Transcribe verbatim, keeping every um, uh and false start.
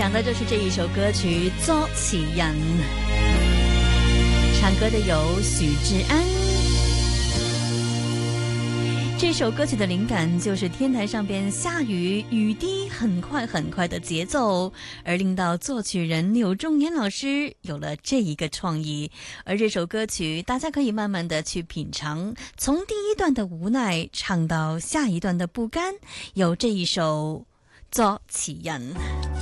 讲的就是这一首歌曲《作詞人》，唱歌的有許志安。这首歌曲的灵感就是天台上边下雨，雨滴很快很快的节奏，而令到作曲人柳仲岩老师有了这一个創意。而这首歌曲大家可以慢慢的去品嘗，從第一段的無奈唱到下一段的不甘，有這一首作詞人。